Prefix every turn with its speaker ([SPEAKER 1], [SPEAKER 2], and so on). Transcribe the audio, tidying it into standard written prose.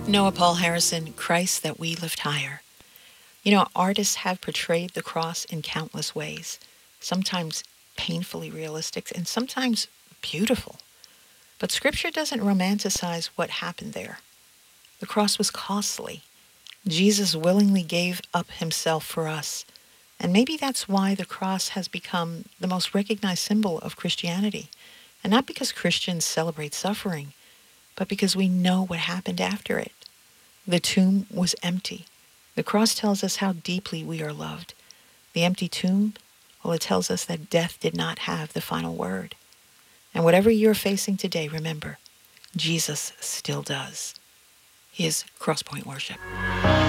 [SPEAKER 1] Noah Paul Harrison, Christ that we lift higher. Artists have portrayed the cross in countless ways, sometimes painfully realistic and sometimes beautiful. But Scripture doesn't romanticize what happened there. The cross was costly. Jesus willingly gave up himself for us. And maybe that's why the cross has become the most recognized symbol of Christianity. And not because Christians celebrate suffering, but because we know what happened after it. The tomb was empty. The cross tells us how deeply we are loved. The empty tomb, well, it tells us that death did not have the final word. And whatever you're facing today, remember, Jesus still does. He is Crosspoint Worship.